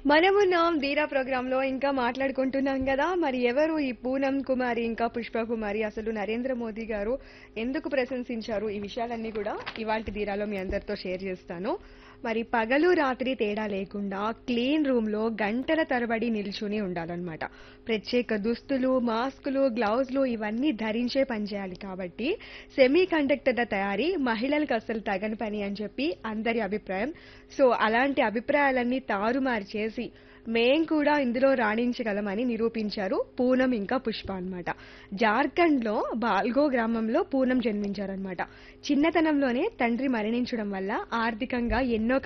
మనమున్నాం ధీరా ప్రోగ్రాంలో ఇంకా మాట్లాడుకుంటున్నాం కదా మరి ఎవరు ఈ పూనం కుమారి ఇంకా పుష్ప కుమారి అసలు నరేంద్ర మోదీ గారు ఎందుకు ప్రశంసించారు ఈ విషయాలన్నీ కూడా ఇవాల్టి ధీరాలో మీ అందరితో షేర్ చేస్తాను మరి పగలు రాత్రి తేడా లేకుండా క్లీన్ రూమ్ లో గంటల తరబడి నిల్చుని ఉండాలన్నమాట ప్రత్యేక దుస్తులు మాస్కులు గ్లౌజులు ఇవన్నీ ధరించే పనిచేయాలి కాబట్టి సెమీ కండక్టర్ల తయారీ మహిళలకు అసలు తగని పని అని చెప్పి అందరి అభిప్రాయం సో అలాంటి అభిప్రాయాలన్నీ తారుమారు చేసి మేం కూడా ఇందులో రాణించగలమని నిరూపించారు పూనం ఇంకా పుష్ప అన్నమాట జార్ఖండ్ లో బాల్గో గ్రామంలో పూనం జన్మించారనమాట చిన్నతనంలోనే తండ్రి మరణించడం వల్ల ఆర్థికంగా ఎన్నో